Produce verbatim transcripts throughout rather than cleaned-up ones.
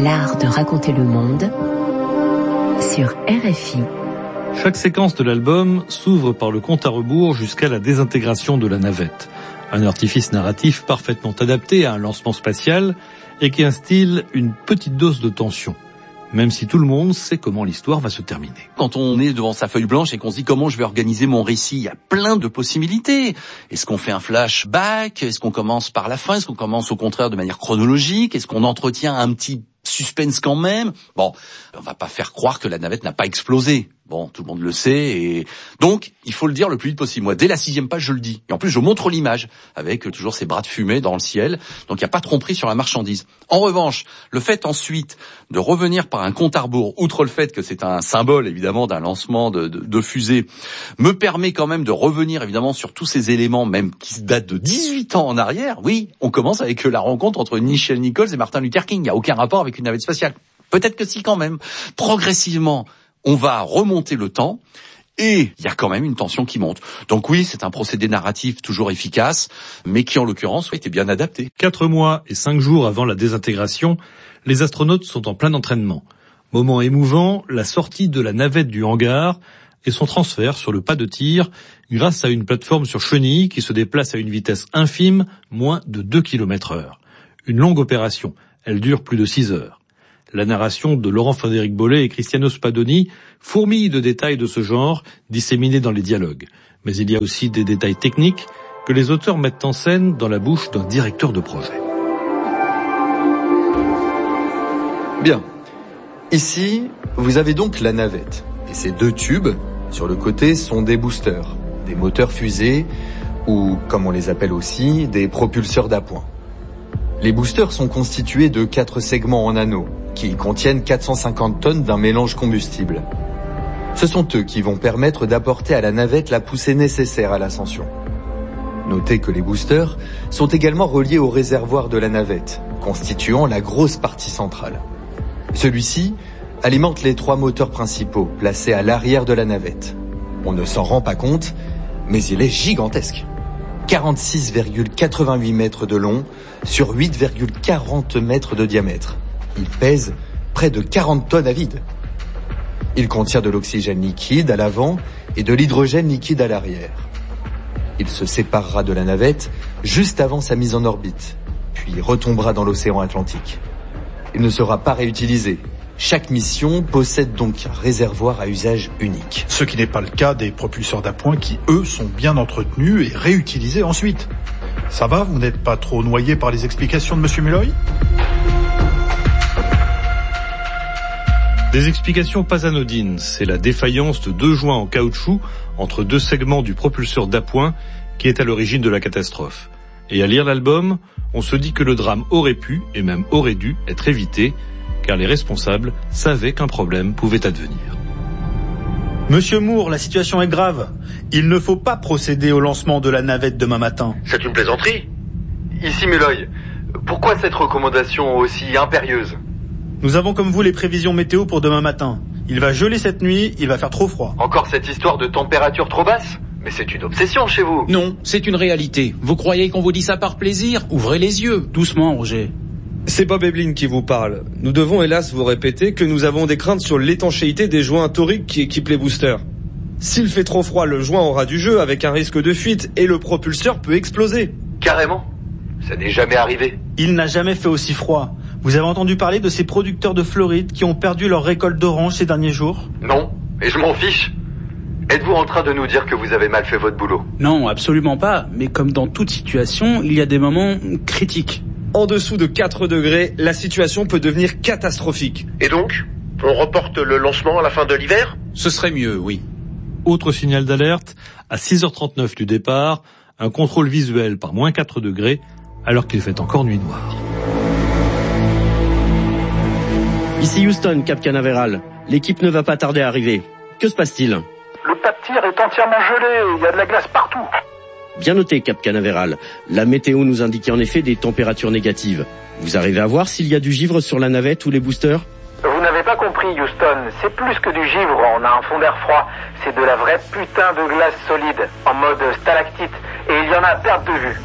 l'art de raconter le monde sur R F I. Chaque séquence de l'album s'ouvre par le compte à rebours jusqu'à la désintégration de la navette. Un artifice narratif parfaitement adapté à un lancement spatial et qui instille une petite dose de tension. Même si tout le monde sait comment l'histoire va se terminer. Quand on est devant sa feuille blanche et qu'on se dit comment je vais organiser mon récit, il y a plein de possibilités. Est-ce qu'on fait un flashback? Est-ce qu'on commence par la fin? Est-ce qu'on commence au contraire de manière chronologique? Est-ce qu'on entretient un petit suspense quand même? Bon, on va pas faire croire que la navette n'a pas explosé. Bon, tout le monde le sait, et donc il faut le dire le plus vite possible. Moi, dès la sixième page, je le dis. Et en plus, je montre l'image avec toujours ces bras de fumée dans le ciel. Donc, il n'y a pas de tromperie sur la marchandise. En revanche, le fait ensuite de revenir par un compte à rebours, outre le fait que c'est un symbole évidemment d'un lancement de, de, de fusée, me permet quand même de revenir évidemment sur tous ces éléments, même qui datent de dix-huit ans en arrière. Oui, on commence avec la rencontre entre Nichelle Nichols et Martin Luther King. Il n'y a aucun rapport avec une navette spatiale. Peut-être que si, quand même. Progressivement, on va remonter le temps et il y a quand même une tension qui monte. Donc oui, c'est un procédé narratif toujours efficace, mais qui en l'occurrence était bien adapté. Quatre mois et cinq jours avant la désintégration, les astronautes sont en plein entraînement. Moment émouvant, la sortie de la navette du hangar et son transfert sur le pas de tir grâce à une plateforme sur chenille qui se déplace à une vitesse infime, moins de deux kilomètres heure. Une longue opération, elle dure plus de six heures. La narration de Laurent-Frédéric Bollé et Cristiano Spadoni fourmille de détails de ce genre disséminés dans les dialogues. Mais il y a aussi des détails techniques que les auteurs mettent en scène dans la bouche d'un directeur de projet. Bien. Ici, vous avez donc la navette. Et ces deux tubes, sur le côté, sont des boosters, des moteurs fusées, ou, comme on les appelle aussi, des propulseurs d'appoint. Les boosters sont constitués de quatre segments en anneaux, qui contiennent quatre cent cinquante tonnes d'un mélange combustible. Ce sont eux qui vont permettre d'apporter à la navette la poussée nécessaire à l'ascension. Notez que les boosters sont également reliés au réservoir de la navette, constituant la grosse partie centrale. Celui-ci alimente les trois moteurs principaux placés à l'arrière de la navette. On ne s'en rend pas compte, mais il est gigantesque. quarante-six virgule quatre-vingt-huit mètres de long sur huit virgule quarante mètres de diamètre. Il pèse près de quarante tonnes à vide. Il contient de l'oxygène liquide à l'avant et de l'hydrogène liquide à l'arrière. Il se séparera de la navette juste avant sa mise en orbite, puis retombera dans l'océan Atlantique. Il ne sera pas réutilisé. Chaque mission possède donc un réservoir à usage unique. Ce qui n'est pas le cas des propulseurs d'appoint qui, eux, sont bien entretenus et réutilisés ensuite. Ça va, vous n'êtes pas trop noyé par les explications de Monsieur Mulloy ? Des explications pas anodines, c'est la défaillance de deux joints en caoutchouc entre deux segments du propulseur d'appoint qui est à l'origine de la catastrophe. Et à lire l'album, on se dit que le drame aurait pu, et même aurait dû, être évité, car les responsables savaient qu'un problème pouvait advenir. Monsieur Moore, la situation est grave. Il ne faut pas procéder au lancement de la navette demain matin. C'est une plaisanterie. Ici Mulloy, pourquoi cette recommandation aussi impérieuse ? Nous avons comme vous les prévisions météo pour demain matin. Il va geler cette nuit, il va faire trop froid. Encore cette histoire de température trop basse ? Mais c'est une obsession chez vous. Non, c'est une réalité. Vous croyez qu'on vous dit ça par plaisir ? Ouvrez les yeux. Doucement, Roger. C'est Bob Eblin qui vous parle. Nous devons hélas vous répéter que nous avons des craintes sur l'étanchéité des joints toriques qui équipent les boosters. S'il fait trop froid, le joint aura du jeu avec un risque de fuite et le propulseur peut exploser. Carrément. Ça n'est jamais arrivé. Il n'a jamais fait aussi froid. Vous avez entendu parler de ces producteurs de Floride qui ont perdu leur récolte d'oranges ces derniers jours ? Non, et je m'en fiche. Êtes-vous en train de nous dire que vous avez mal fait votre boulot ? Non, absolument pas. Mais comme dans toute situation, il y a des moments critiques. En dessous de quatre degrés, la situation peut devenir catastrophique. Et donc, on reporte le lancement à la fin de l'hiver ? Ce serait mieux, oui. Autre signal d'alerte, à six heures trente-neuf du départ, un contrôle visuel par moins quatre degrés, alors qu'il fait encore nuit noire. Ici Houston, Cap Canaveral. L'équipe ne va pas tarder à arriver. Que se passe-t-il ? Le pas de tir est entièrement gelé, il y a de la glace partout. Bien noté, Cap Canaveral. La météo nous indiquait en effet des températures négatives. Vous arrivez à voir s'il y a du givre sur la navette ou les boosters ? Vous n'avez pas compris, Houston. C'est plus que du givre, on a un fond d'air froid. C'est de la vraie putain de glace solide, en mode stalactite. Et il y en a à perte de vue.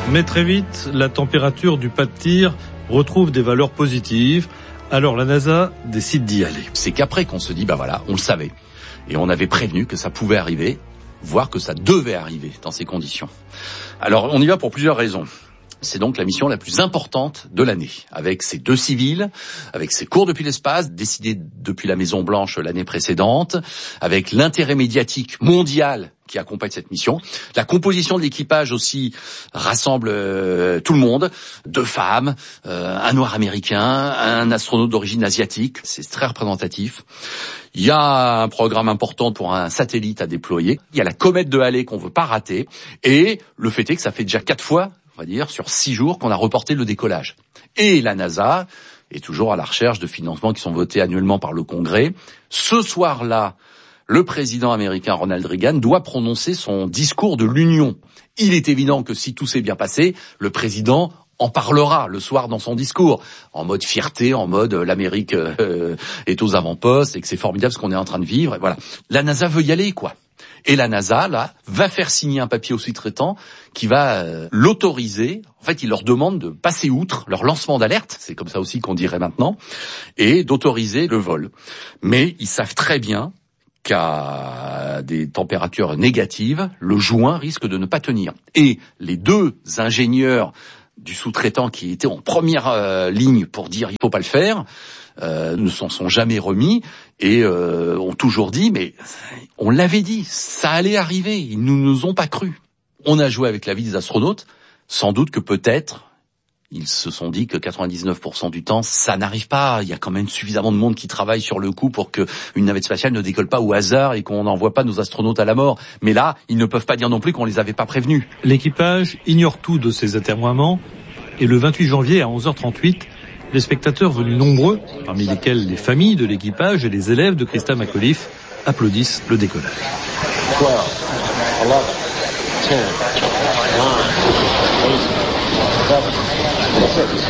Mais très vite, la température du pas de tir retrouve des valeurs positives. Alors la NASA décide d'y aller. C'est qu'après qu'on se dit, bah voilà, on le savait. Et on avait prévenu que ça pouvait arriver, voire que ça devait arriver dans ces conditions. Alors on y va pour plusieurs raisons. C'est donc la mission la plus importante de l'année, avec ces deux civils, avec ces cours depuis l'espace, décidés depuis la Maison-Blanche l'année précédente, avec l'intérêt médiatique mondial qui accompagne cette mission. La composition de l'équipage aussi rassemble euh, tout le monde, deux femmes, euh, un noir américain, un astronaute d'origine asiatique, c'est très représentatif. Il y a un programme important pour un satellite à déployer, il y a la comète de Halley qu'on veut pas rater, et le fait est que ça fait déjà quatre fois, on va dire, sur six jours qu'on a reporté le décollage. Et la NASA est toujours à la recherche de financements qui sont votés annuellement par le Congrès. Ce soir-là, le président américain Ronald Reagan doit prononcer son discours de l'Union. Il est évident que si tout s'est bien passé, le président en parlera le soir dans son discours, en mode fierté, en mode euh, l'Amérique euh, est aux avant-postes et que c'est formidable ce qu'on est en train de vivre. Et voilà. La NASA veut y aller, quoi. Et la NASA, là, va faire signer un papier au sous-traitant qui va euh, l'autoriser. En fait, il leur demande de passer outre leur lancement d'alerte, c'est comme ça aussi qu'on dirait maintenant, et d'autoriser le vol. Mais ils savent très bien qu'à des températures négatives, le joint risque de ne pas tenir. Et les deux ingénieurs du sous-traitant qui étaient en première euh, ligne pour dire il faut pas le faire, euh, ne s'en sont jamais remis et euh, ont toujours dit mais on l'avait dit, ça allait arriver, ils ne nous ont pas cru. On a joué avec la vie des astronautes, sans doute que peut-être ils se sont dit que quatre-vingt-dix-neuf pour cent du temps, ça n'arrive pas. Il y a quand même suffisamment de monde qui travaille sur le coup pour qu'une navette spatiale ne décolle pas au hasard et qu'on n'envoie pas nos astronautes à la mort. Mais là, ils ne peuvent pas dire non plus qu'on les avait pas prévenus. L'équipage ignore tout de ces atermoiements et le vingt-huit janvier à onze heures trente-huit, les spectateurs venus nombreux, parmi lesquels les familles de l'équipage et les élèves de Christa McAuliffe, applaudissent le décollage. twelve, eleven, ten, nine, eight, seven, six,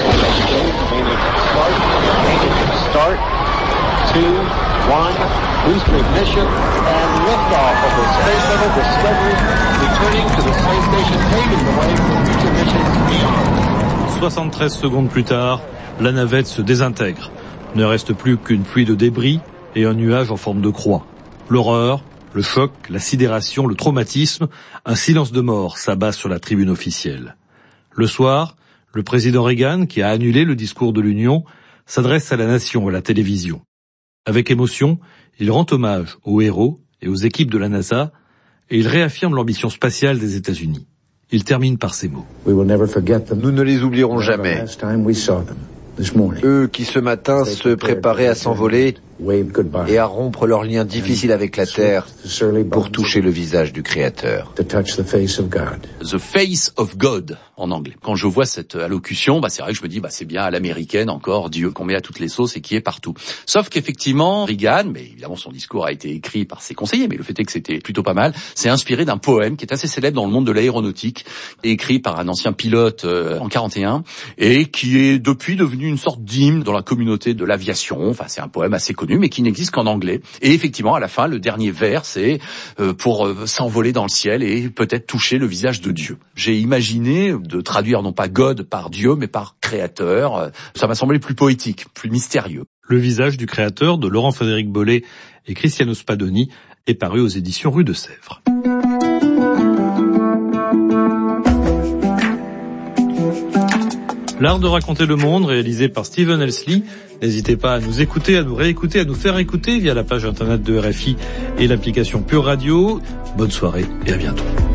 start, two, one, booster ignition, and liftoff of the Space Shuttle Discovery, returning to the space station, paving the way for future missions beyond. soixante-treize secondes plus tard, la navette se désintègre. Ne reste plus qu'une pluie de débris et un nuage en forme de croix. L'horreur, le choc, la sidération, le traumatisme, un silence de mort s'abat sur la tribune officielle. Le soir, le président Reagan, qui a annulé le discours de l'Union, s'adresse à la nation à la télévision. Avec émotion, il rend hommage aux héros et aux équipes de la NASA et il réaffirme l'ambition spatiale des États-Unis. Il termine par ces mots. Nous ne les oublierons jamais. Eux qui ce matin se préparaient à s'envoler et à rompre leurs liens difficiles avec la Terre pour toucher le visage du Créateur. The face of God, en anglais. Quand je vois cette allocution, bah c'est vrai que je me dis, bah c'est bien à l'américaine encore, Dieu qu'on met à toutes les sauces et qui est partout. Sauf qu'effectivement, Reagan, mais évidemment son discours a été écrit par ses conseillers, mais le fait est que c'était plutôt pas mal, c'est inspiré d'un poème qui est assez célèbre dans le monde de l'aéronautique, écrit par un ancien pilote euh, en quarante et un, et qui est depuis devenu une sorte d'hymne dans la communauté de l'aviation. Enfin, c'est un poème assez connu, mais qui n'existe qu'en anglais. Et effectivement, à la fin, le dernier vers, c'est euh, pour euh, s'envoler dans le ciel et peut-être toucher le visage de Dieu. J'ai imaginé de traduire non pas God par Dieu, mais par Créateur. Ça m'a semblé plus poétique, plus mystérieux. Le visage du Créateur de Laurent-Frédéric Bollet et Cristiano Spadoni est paru aux éditions Rue de Sèvres. L'art de raconter le monde, réalisé par Steven Elsley. N'hésitez pas à nous écouter, à nous réécouter, à nous faire écouter via la page internet de R F I et l'application Pure Radio. Bonne soirée et à bientôt.